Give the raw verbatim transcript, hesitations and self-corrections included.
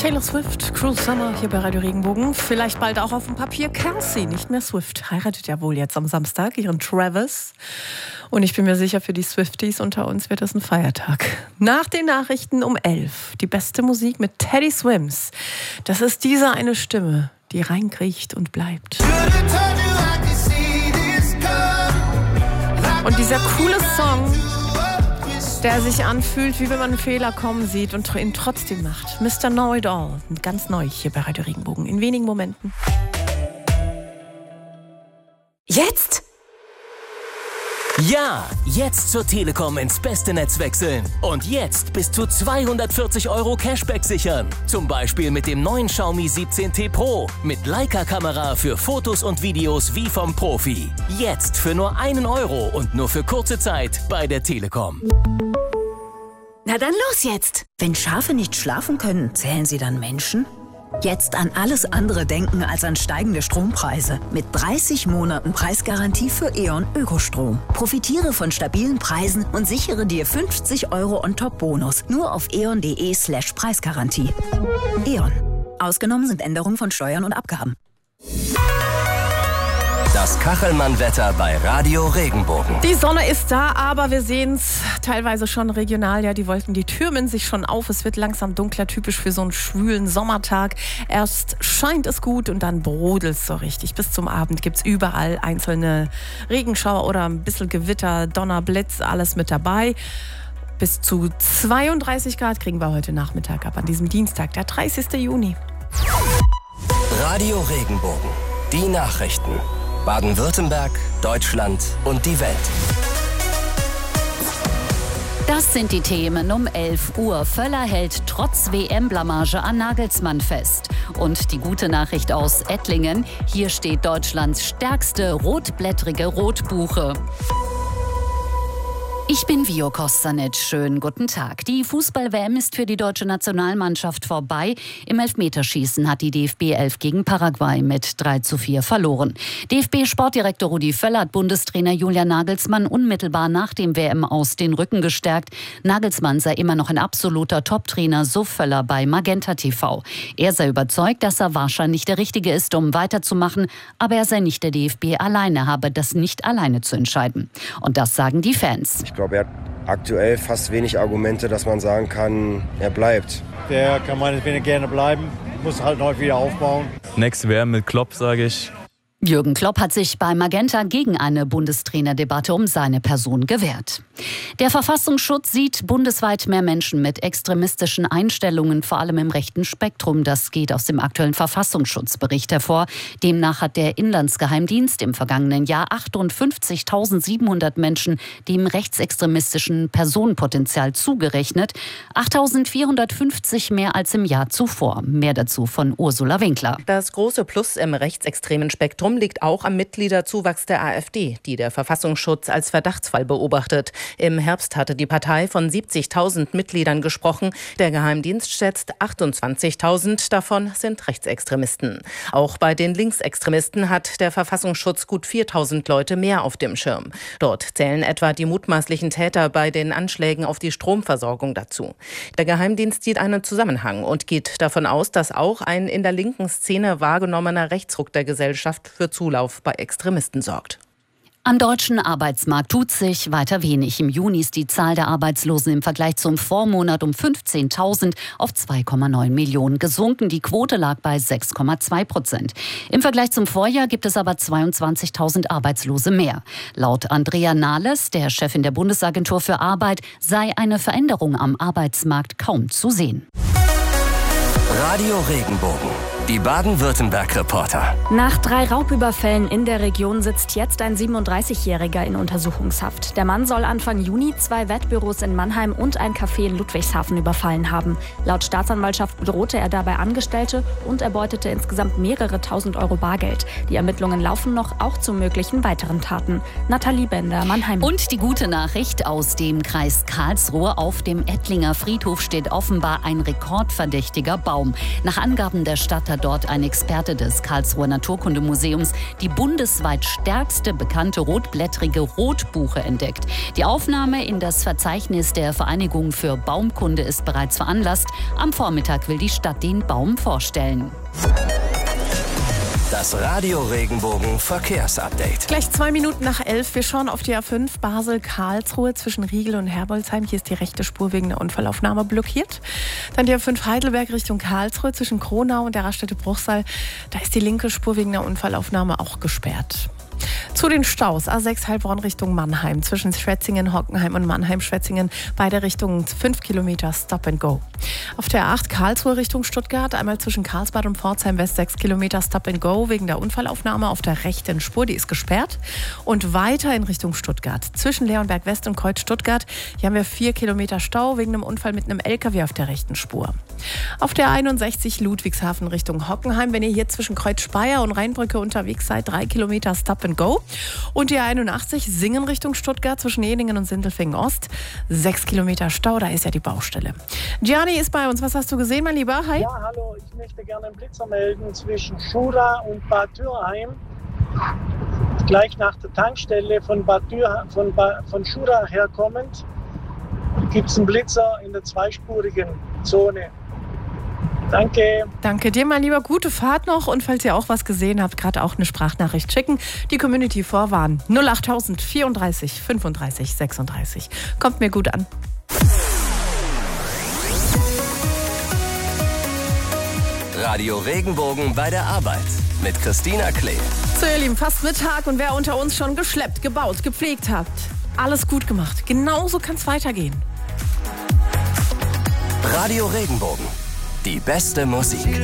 Taylor Swift, Cruel Summer hier bei Radio Regenbogen. Vielleicht bald auch auf dem Papier Kelsey, nicht mehr Swift. Heiratet ja wohl jetzt am Samstag ihren Travis. Und ich bin mir sicher, für die Swifties unter uns wird das ein Feiertag. Nach den Nachrichten um elf. Die beste Musik mit Teddy Swims. Das ist diese eine Stimme, die reinkriecht und bleibt. Und dieser coole Song, der sich anfühlt, wie wenn man einen Fehler kommen sieht und ihn trotzdem macht. Mister Know It All, ganz neu hier bei Radio Regenbogen, in wenigen Momenten. Jetzt? Ja, jetzt zur Telekom ins beste Netz wechseln. Und jetzt bis zu zweihundertvierzig Euro Cashback sichern. Zum Beispiel mit dem neuen Xiaomi siebzehn T Pro. Mit Leica-Kamera für Fotos und Videos wie vom Profi. Jetzt für nur einen Euro und nur für kurze Zeit bei der Telekom. Na dann los jetzt! Wenn Schafe nicht schlafen können, zählen sie dann Menschen? Jetzt an alles andere denken als an steigende Strompreise. Mit dreißig Monaten Preisgarantie für E.ON Ökostrom. Profitiere von stabilen Preisen und sichere dir fünfzig Euro on-top-Bonus. Nur auf eon.de slash Preisgarantie. E.ON. Ausgenommen sind Änderungen von Steuern und Abgaben. Das Kachelmann-Wetter bei Radio Regenbogen. Die Sonne ist da, aber wir sehen es teilweise schon regional. Ja, die Wolken, die türmen sich schon auf. Es wird langsam dunkler, typisch für so einen schwülen Sommertag. Erst scheint es gut und dann brodelt es so richtig. Bis zum Abend gibt es überall einzelne Regenschauer oder ein bisschen Gewitter, Donner, Blitz, alles mit dabei. Bis zu zweiunddreißig Grad kriegen wir heute Nachmittag ab, an diesem Dienstag, der dreißigsten Juni. Radio Regenbogen. Die Nachrichten. Baden-Württemberg, Deutschland und die Welt. Das sind die Themen um elf Uhr. Völler hält trotz W M-Blamage an Nagelsmann fest. Und die gute Nachricht aus Ettlingen. Hier steht Deutschlands stärkste rotblättrige Rotbuche. Ich bin Vio Kostanic. Schönen guten Tag. Die Fußball-W M ist für die deutsche Nationalmannschaft vorbei. Im Elfmeterschießen hat die D F B elf gegen Paraguay mit drei zu vier verloren. D F B-Sportdirektor Rudi Völler hat Bundestrainer Julian Nagelsmann unmittelbar nach dem W M-Aus den Rücken gestärkt. Nagelsmann sei immer noch ein absoluter Top-Trainer, so Völler bei Magenta T V. Er sei überzeugt, dass er wahrscheinlich der Richtige ist, um weiterzumachen. Aber er sei nicht der D F B alleine, habe das nicht alleine zu entscheiden. Und das sagen die Fans. Ich glaube, er hat aktuell fast wenig Argumente, dass man sagen kann, er bleibt. Der kann meinetwegen gerne bleiben, muss halt neu wieder aufbauen. Nächste W M mit Klopp, sage ich. Jürgen Klopp hat sich bei Magenta gegen eine Bundestrainerdebatte um seine Person gewehrt. Der Verfassungsschutz sieht bundesweit mehr Menschen mit extremistischen Einstellungen, vor allem im rechten Spektrum. Das geht aus dem aktuellen Verfassungsschutzbericht hervor. Demnach hat der Inlandsgeheimdienst im vergangenen Jahr achtundfünfzigtausendsiebenhundert Menschen dem rechtsextremistischen Personenpotenzial zugerechnet. achttausendvierhundertfünfzig mehr als im Jahr zuvor. Mehr dazu von Ursula Winkler. Das große Plus im rechtsextremen Spektrum liegt auch am Mitgliederzuwachs der AfD, die der Verfassungsschutz als Verdachtsfall beobachtet. Im Herbst hatte die Partei von siebzigtausend Mitgliedern gesprochen. Der Geheimdienst schätzt achtundzwanzigtausend, davon sind Rechtsextremisten. Auch bei den Linksextremisten hat der Verfassungsschutz gut viertausend Leute mehr auf dem Schirm. Dort zählen etwa die mutmaßlichen Täter bei den Anschlägen auf die Stromversorgung dazu. Der Geheimdienst sieht einen Zusammenhang und geht davon aus, dass auch ein in der linken Szene wahrgenommener Rechtsruck der Gesellschaft für Zulauf bei Extremisten sorgt. Am deutschen Arbeitsmarkt tut sich weiter wenig. Im Juni ist die Zahl der Arbeitslosen im Vergleich zum Vormonat um fünfzehntausend auf zwei Komma neun Millionen gesunken. Die Quote lag bei sechs Komma zwei Prozent. Im Vergleich zum Vorjahr gibt es aber zweiundzwanzigtausend Arbeitslose mehr. Laut Andrea Nahles, der Chefin der Bundesagentur für Arbeit, sei eine Veränderung am Arbeitsmarkt kaum zu sehen. Radio Regenbogen. Die Baden-Württemberg-Reporter. Nach drei Raubüberfällen in der Region sitzt jetzt ein siebenunddreißigjähriger in Untersuchungshaft. Der Mann soll Anfang Juni zwei Wettbüros in Mannheim und ein Café in Ludwigshafen überfallen haben. Laut Staatsanwaltschaft bedrohte er dabei Angestellte und erbeutete insgesamt mehrere tausend Euro Bargeld. Die Ermittlungen laufen noch, auch zu möglichen weiteren Taten. Nathalie Bender, Mannheim. Und die gute Nachricht aus dem Kreis Karlsruhe: Auf dem Ettlinger Friedhof steht offenbar ein rekordverdächtiger Baum. Nach Angaben der Stadt hat dort ein Experte des Karlsruher Naturkundemuseums die bundesweit stärkste bekannte rotblättrige Rotbuche entdeckt. Die Aufnahme in das Verzeichnis der Vereinigung für Baumkunde ist bereits veranlasst. Am Vormittag will die Stadt den Baum vorstellen. Das Radio Regenbogen Verkehrsupdate. Gleich zwei Minuten nach elf. Wir schauen auf die A fünf Basel-Karlsruhe zwischen Riegel und Herbolzheim. Hier ist die rechte Spur wegen der Unfallaufnahme blockiert. Dann die A fünf Heidelberg Richtung Karlsruhe zwischen Kronau und der Raststätte Bruchsal. Da ist die linke Spur wegen der Unfallaufnahme auch gesperrt. Zu den Staus. A sechs Heilbronn Richtung Mannheim. Zwischen Schwetzingen, Hockenheim und Mannheim-Schwetzingen. Beide Richtungen fünf Kilometer Stop and Go. Auf der A acht Karlsruhe Richtung Stuttgart. Einmal zwischen Karlsbad und Pforzheim West sechs Kilometer Stop and Go wegen der Unfallaufnahme auf der rechten Spur. Die ist gesperrt. Und weiter in Richtung Stuttgart. Zwischen Leonberg West und Kreuz Stuttgart. Hier haben wir vier Kilometer Stau wegen einem Unfall mit einem L K W auf der rechten Spur. Auf der einundsechzig Ludwigshafen Richtung Hockenheim. Wenn ihr hier zwischen Kreuz Speyer und Rheinbrücke unterwegs seid, drei Kilometer Stop and Go. Und die einundachtzig Singen Richtung Stuttgart zwischen Eningen und Sindelfingen Ost. Sechs Kilometer Stau, da ist ja die Baustelle. Gianni ist bei uns. Was hast du gesehen, mein Lieber? Hi. Ja, hallo. Ich möchte gerne einen Blitzer melden zwischen Schuda und Bad Dürheim. Gleich nach der Tankstelle von, Bad Dürheim, von, ba, von Schuda herkommend gibt es einen Blitzer in der zweispurigen Zone. Danke. Danke dir, mein Lieber. Gute Fahrt noch. Und falls ihr auch was gesehen habt, gerade auch eine Sprachnachricht schicken. Die Community vorwarnen. null achttausend vierunddreißig fünfunddreißig sechsunddreißig. Kommt mir gut an. Radio Regenbogen bei der Arbeit mit Christina Klee. So, ihr Lieben, fast Mittag und wer unter uns schon geschleppt, gebaut, gepflegt hat, alles gut gemacht. Genauso kann es weitergehen. Radio Regenbogen. Die beste Musik.